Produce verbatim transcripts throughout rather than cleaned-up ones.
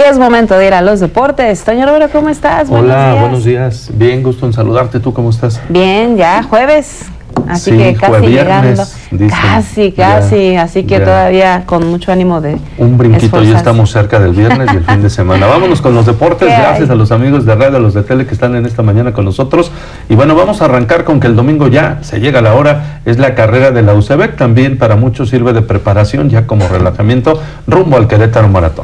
Es momento de ir a los deportes. Toño Rivera, ¿cómo estás? Hola, buenos días. buenos días. Bien, gusto en saludarte. ¿Tú cómo estás? Bien, ya jueves. Así sí, que casi llegando. Dicen, casi, casi. ya, así que ya. Todavía con mucho ánimo de Un brinquito, esforzarse. Ya estamos cerca del viernes y el fin de semana. Vámonos con los deportes. Gracias hay? a los amigos de radio, a los de tele que están en esta mañana con nosotros. Y bueno, vamos a arrancar con que el domingo ya se llega la hora. Es la carrera de la U C B E C. También para muchos sirve de preparación, ya como relajamiento, rumbo al Querétaro Maratón.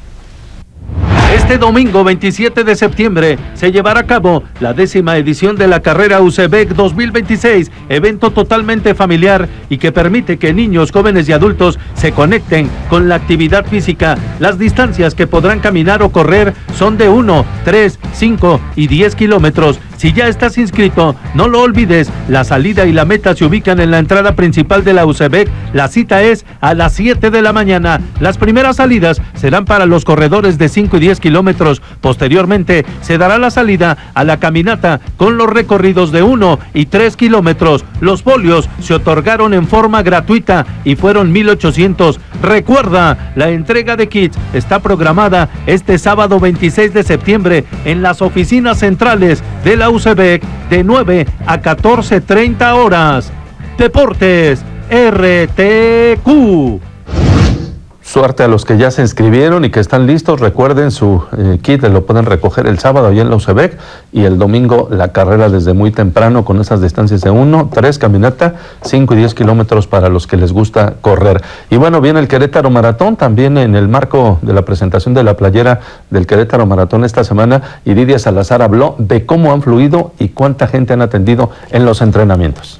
Este domingo veintisiete de septiembre se llevará a cabo la décima edición de la carrera U C B E C dos mil veintiséis, evento totalmente familiar y que permite que niños, jóvenes y adultos se conecten con la actividad física. Las distancias que podrán caminar o correr son de uno, tres, cinco y diez kilómetros. Si ya estás inscrito, no lo olvides, la salida y la meta se ubican en la entrada principal de la U C B E C. La cita es a las siete de la mañana. Las primeras salidas serán para los corredores de cinco y diez kilómetros. Posteriormente, se dará la salida a la caminata con los recorridos de uno y tres kilómetros. Los folios se otorgaron en forma gratuita y fueron mil ochocientos. Recuerda, la entrega de kits está programada este sábado veintiséis de septiembre en las oficinas centrales de la U C B E C de nueve a catorce treinta horas. Deportes R T Q. Suerte a los que ya se inscribieron y que están listos. Recuerden, su eh, kit lo pueden recoger el sábado allá en la U C B E C y el domingo la carrera desde muy temprano con esas distancias de uno, tres, caminata, cinco y diez kilómetros para los que les gusta correr. Y bueno, viene el Querétaro Maratón también en el marco de la presentación de la playera del Querétaro Maratón esta semana. Iridia Salazar habló de cómo han fluido y cuánta gente han atendido en los entrenamientos.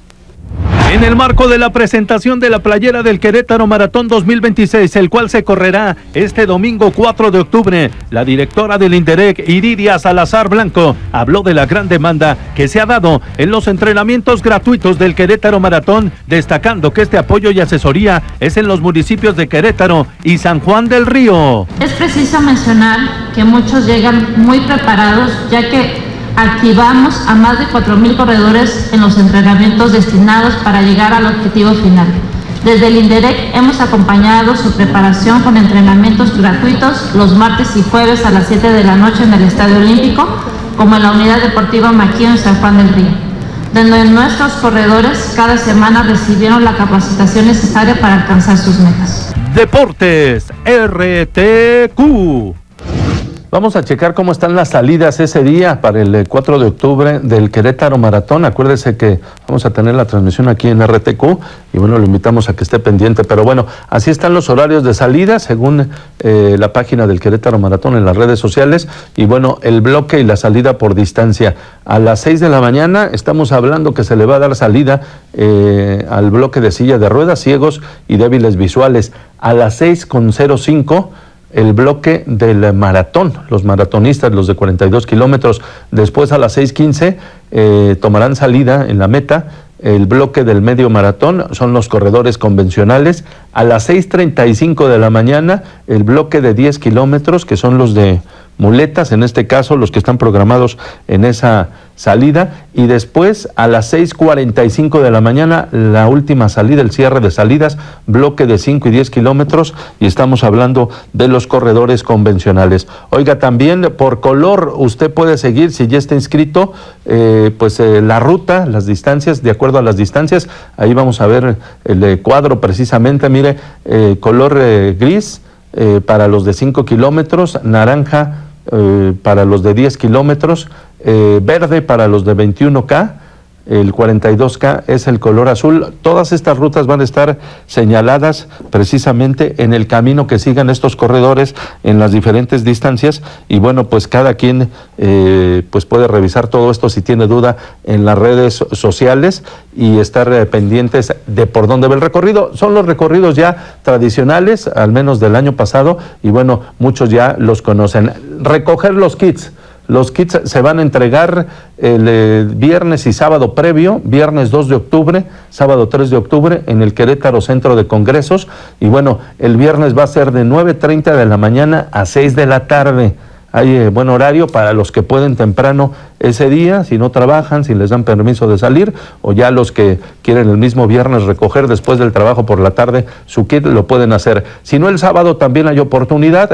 En el marco de la presentación de la playera del Querétaro Maratón dos mil veintiséis, el cual se correrá este domingo cuatro de octubre, la directora del INDEREC, Iridia Salazar Blanco, habló de la gran demanda que se ha dado en los entrenamientos gratuitos del Querétaro Maratón, destacando que este apoyo y asesoría es en los municipios de Querétaro y San Juan del Río. Es preciso mencionar que muchos llegan muy preparados, ya que activamos a más de cuatro mil corredores en los entrenamientos destinados para llegar al objetivo final. Desde el INDEREC hemos acompañado su preparación con entrenamientos gratuitos los martes y jueves a las siete de la noche en el Estadio Olímpico, como en la Unidad Deportiva Maquío en San Juan del Río, donde nuestros corredores cada semana recibieron la capacitación necesaria para alcanzar sus metas. Deportes R T Q. Vamos a checar cómo están las salidas ese día para el cuatro de octubre del Querétaro Maratón. Acuérdese que vamos a tener la transmisión aquí en R T Q y bueno, lo invitamos a que esté pendiente. Pero bueno, así están los horarios de salida según eh, la página del Querétaro Maratón en las redes sociales. Y bueno, el bloque y la salida por distancia. A las seis de la mañana estamos hablando que se le va a dar salida eh, al bloque de silla de ruedas, ciegos y débiles visuales. A las seis con cero cinco... el bloque del maratón, los maratonistas, los de cuarenta y dos kilómetros. Después a las seis quince eh, tomarán salida en la meta el bloque del medio maratón, son los corredores convencionales. A las seis treinta y cinco de la mañana el bloque de diez kilómetros, que son los de muletas, en este caso los que están programados en esa salida. Y después a las seis cuarenta y cinco de la mañana la última salida, el cierre de salidas, bloque de cinco y diez kilómetros, y estamos hablando de los corredores convencionales. Oiga, también por color usted puede seguir, si ya está inscrito, eh, pues eh, la ruta, las distancias, de acuerdo a las distancias. Ahí vamos a ver el eh, cuadro precisamente, mire, eh, color eh, gris eh, para los de cinco kilómetros, naranja Eh, para los de diez kilómetros, eh, verde para los de veintiuno K, el cuarenta y dos K es el color azul. Todas estas rutas van a estar señaladas precisamente en el camino que sigan estos corredores en las diferentes distancias. Y bueno, pues cada quien eh, pues puede revisar todo esto si tiene duda en las redes sociales y estar eh, pendientes de por dónde va el recorrido. Son los recorridos ya tradicionales, al menos del año pasado, y bueno, muchos ya los conocen. Recoger los kits. Los kits se van a entregar el eh, viernes y sábado previo, viernes dos de octubre, sábado tres de octubre, en el Querétaro Centro de Congresos. Y bueno, el viernes va a ser de nueve treinta de la mañana a seis de la tarde. Hay eh, buen horario para los que pueden temprano ese día, si no trabajan, si les dan permiso de salir, o ya los que quieren el mismo viernes recoger después del trabajo por la tarde su kit, lo pueden hacer. Si no, el sábado también hay oportunidad.